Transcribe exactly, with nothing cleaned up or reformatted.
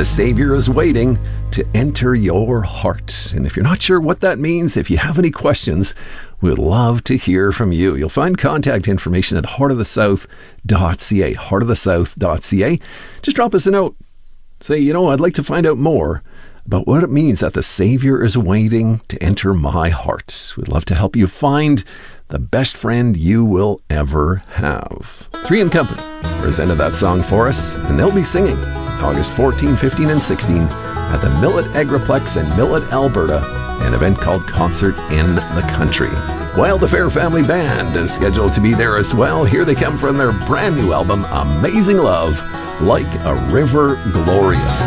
the Savior is waiting to enter your heart. And if you're not sure what that means, if you have any questions, we'd love to hear from you. You'll find contact information at heart of the south dot c a, heart of the south dot c a. Just drop us a note. Say, you know, I'd like to find out more about what it means that the Savior is waiting to enter my heart. We'd love to help you find the best friend you will ever have. Three and Company presented that song for us, and they'll be singing August fourteenth, fifteenth, and sixteenth at the Millet Agriplex in Millet, Alberta, an event called Concert in the Country. While the Fair Family Band is scheduled to be there as well, here they come from their brand new album, Amazing Love, Like a River Glorious.